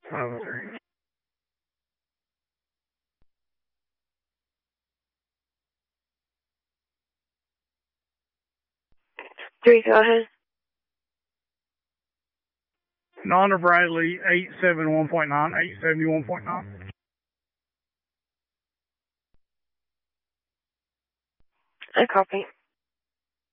503. 3, go ahead. Nonna Bradley, 871.9, 871.9. I copy.